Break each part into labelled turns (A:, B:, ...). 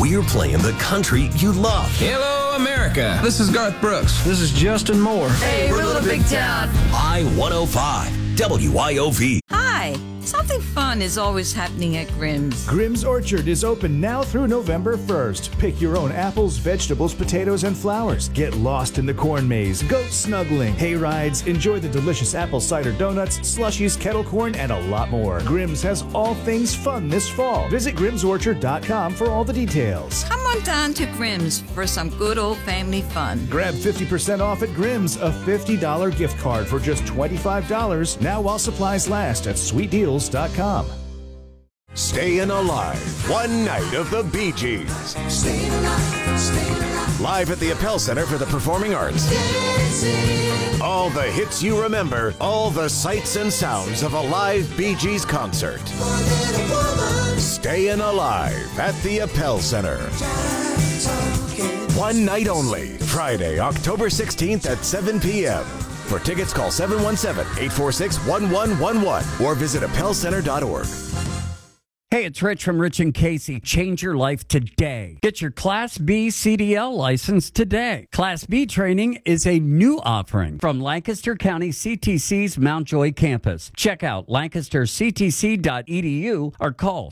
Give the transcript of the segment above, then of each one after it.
A: we're playing the country you love.
B: Hello, America. This is Garth Brooks.
C: This is Justin Moore.
D: Hey, we're Little Big Town.
A: I-105 WYOV.
D: Hi. Something fun is always happening at Grimm's.
E: Grimm's Orchard is open now through November 1st. Pick your own apples, vegetables, potatoes, and flowers. Get lost in the corn maze, goat snuggling, hay rides, enjoy the delicious apple cider donuts, slushies, kettle corn, and a lot more. Grimm's has all things fun this fall. Visit grimmsorchard.com for all the details.
D: Come on down to Grimm's for some good old family fun.
E: Grab 50% off at Grimm's, a $50 gift card for just $25 now while supplies last at sweetdeals.com.
F: Staying Alive, one night of the Bee Gees. Live at the Appel Center for the Performing Arts. All the hits you remember, all the sights and sounds of a live Bee Gees concert. Staying Alive at the Appel Center. One night only, Friday, October 16th at 7 p.m. For tickets, call 717-846-1111 or visit appelcenter.org.
G: Hey, it's Rich from Rich and Casey. Change your life today. Get your Class B CDL license today. Class B training is a new offering from Lancaster County CTC's Mount Joy campus. Check out lancasterctc.edu or call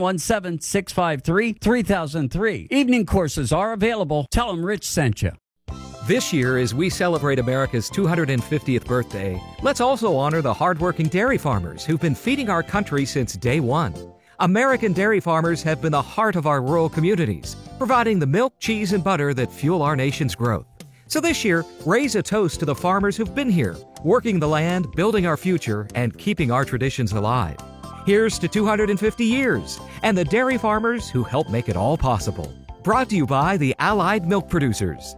G: 717-653-3003. Evening courses are available. Tell them Rich sent you.
H: This year, as we celebrate America's 250th birthday, let's also honor the hardworking dairy farmers who've been feeding our country since day one. American dairy farmers have been the heart of our rural communities, providing the milk, cheese, and butter that fuel our nation's growth. So this year, raise a toast to the farmers who've been here, working the land, building our future, and keeping our traditions alive. Here's to 250 years, and the dairy farmers who help make it all possible. Brought to you by the Allied Milk Producers.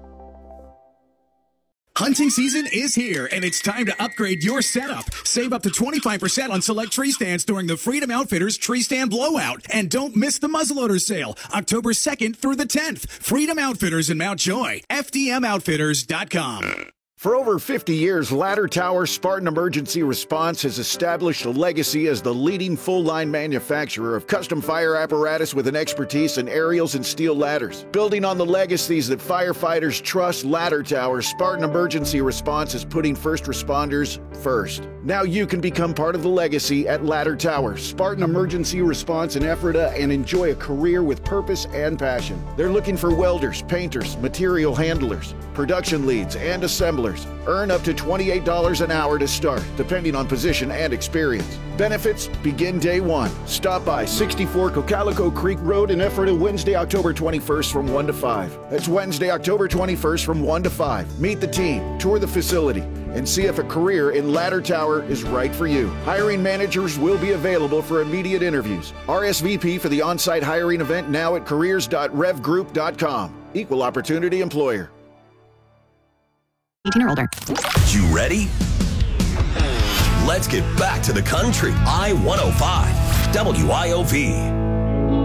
I: Hunting season is here, and it's time to upgrade your setup. Save up to 25% on select tree stands during the Freedom Outfitters Tree Stand Blowout. And don't miss the muzzleloader sale, October 2nd through the 10th. Freedom Outfitters in Mount Joy, FDMOutfitters.com.
F: For over 50 years, Ladder Tower Spartan Emergency Response has established a legacy as the leading full-line manufacturer of custom fire apparatus with an expertise in aerials and steel ladders. Building on the legacies that firefighters trust, Ladder Tower Spartan Emergency Response is putting first responders first. Now you can become part of the legacy at Ladder Tower Spartan Emergency Response in Ephrata and enjoy a career with purpose and passion. They're looking for welders, painters, material handlers, production leads, and assemblers. Earn up to $28 an hour to start, depending on position and experience. Benefits begin day one. Stop by 64 Cocalico Creek Road in Ephrata Wednesday, October 21st from 1 to 5. That's Wednesday, October 21st from 1 to 5. Meet the team, tour the facility, and see if a career in Ladder Tower is right for you. Hiring managers will be available for immediate interviews. RSVP for the on-site hiring event now at careers.revgroup.com. Equal opportunity employer.
J: 18 or older.
A: You ready? Let's get back to the country. I-105 WYOV.